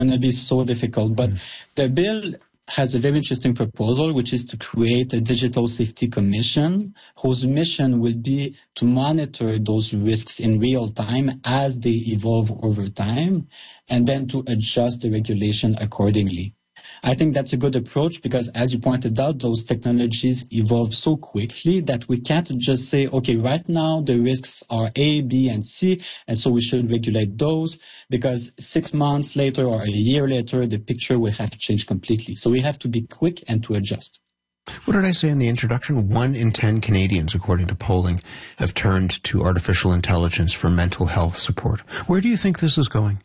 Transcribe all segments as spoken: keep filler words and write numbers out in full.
going to be so difficult. But mm. the bill has a very interesting proposal, which is to create a digital safety commission whose mission will be to monitor those risks in real time as they evolve over time, and then to adjust the regulation accordingly. I think that's a good approach because, as you pointed out, those technologies evolve so quickly that we can't just say, okay, right now the risks are A, B, and C, and so we should regulate those, because six months later or a year later, the picture will have changed completely. So we have to be quick and to adjust. What did I say in the introduction? One in ten Canadians, according to polling, have turned to artificial intelligence for mental health support. Where do you think this is going?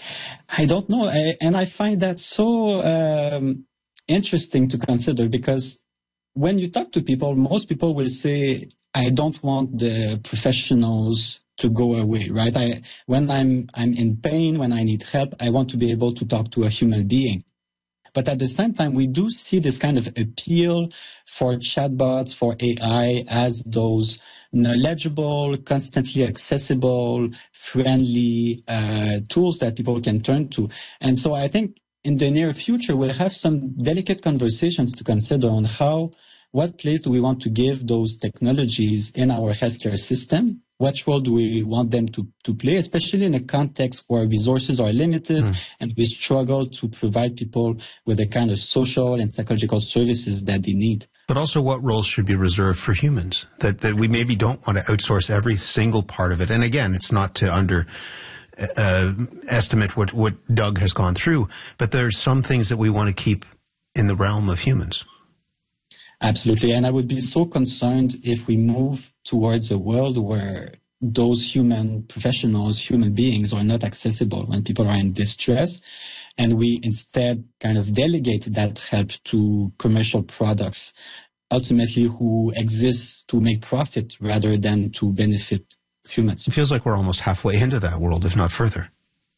I don't know, I, and I find that so um, interesting to consider, because when you talk to people, most people will say, I don't want the professionals to go away, right? I, when I'm, I'm in pain, when I need help, I want to be able to talk to a human being. But at the same time, we do see this kind of appeal for chatbots, for A I, as those knowledgeable, constantly accessible, friendly uh, tools that people can turn to. And so I think in the near future, we'll have some delicate conversations to consider on how, what place do we want to give those technologies in our healthcare system? What role do we want them to, to play, especially in a context where resources are limited mm. and we struggle to provide people with the kind of social and psychological services that they need. But also, what roles should be reserved for humans? That that we maybe don't want to outsource every single part of it. And again, it's not to under uh, estimate what, what Doug has gone through, but there's some things that we want to keep in the realm of humans. Absolutely. And I would be so concerned if we move towards a world where those human professionals, human beings are not accessible when people are in distress. And we instead kind of delegate that help to commercial products, ultimately who exist to make profit rather than to benefit humans. It feels like we're almost halfway into that world, if not further.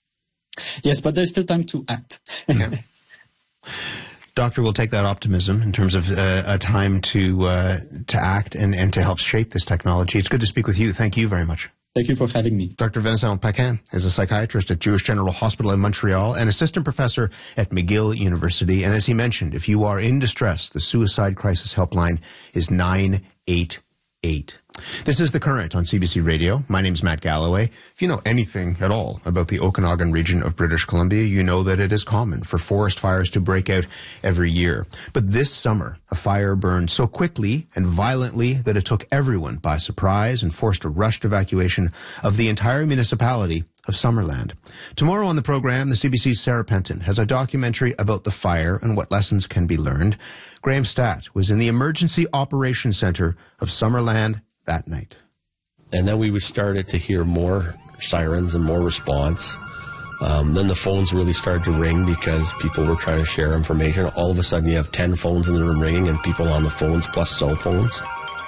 Yes, but there's still time to act. Yeah. Doctor, we'll take that optimism in terms of uh, a time to uh, to act and, and to help shape this technology. It's good to speak with you. Thank you very much. Thank you for having me. Doctor Vincent Paquin is a psychiatrist at Jewish General Hospital in Montreal and assistant professor at McGill University. And as he mentioned, if you are in distress, the suicide crisis helpline is nine eight eight. This is The Current on C B C Radio. My name's Matt Galloway. If you know anything at all about the Okanagan region of British Columbia, you know that it is common for forest fires to break out every year. But this summer, a fire burned so quickly and violently that it took everyone by surprise and forced a rushed evacuation of the entire municipality of Summerland. Tomorrow on the program, the C B C's Sarah Penton has a documentary about the fire and what lessons can be learned. Graham Statt was in the Emergency Operations Center of Summerland that night. And then we started to hear more sirens and more response. Um, then the phones really started to ring because people were trying to share information. All of a sudden you have ten phones in the room ringing and people on the phones plus cell phones.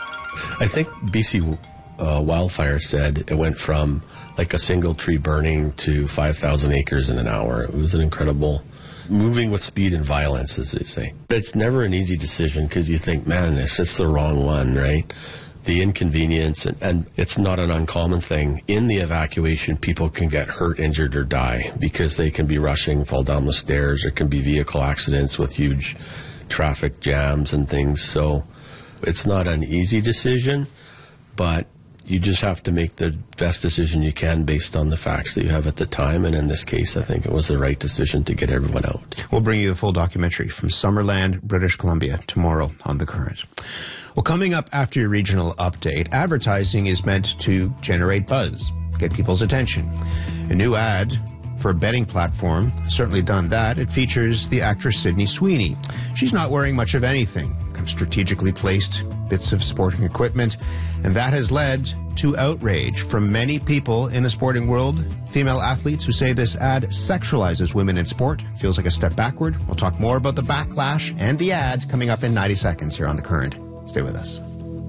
I think B C uh, Wildfire said it went from like a single tree burning to five thousand acres in an hour. It was an incredible, moving with speed and violence, as they say. But it's never an easy decision because you think, man, it's just the wrong one, right? The inconvenience, and, and it's not an uncommon thing. In the evacuation, people can get hurt, injured, or die because they can be rushing, fall down the stairs. There can be vehicle accidents with huge traffic jams and things. So it's not an easy decision, but you just have to make the best decision you can based on the facts that you have at the time. And in this case, I think it was the right decision to get everyone out. We'll bring you the full documentary from Summerland, British Columbia, tomorrow on The Current. Well, coming up after your regional update, advertising is meant to generate buzz, get people's attention. A new ad for a betting platform certainly done that. It features the actress Sydney Sweeney. She's not wearing much of anything, kind of strategically placed bits of sporting equipment, and that has led to outrage from many people in the sporting world. Female athletes who say this ad sexualizes women in sport, feels like a step backward. We'll talk more about the backlash and the ad coming up in ninety seconds here on The Current. Stay with us.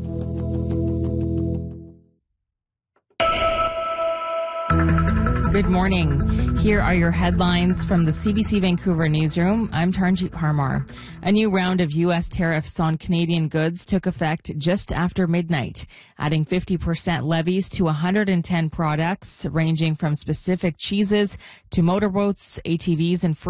Good morning. Here are your headlines from the C B C Vancouver newsroom. I'm Taranjeet Parmar. A new round of U S tariffs on Canadian goods took effect just after midnight, adding fifty percent levies to one hundred ten products, ranging from specific cheeses to motorboats, A T Vs, and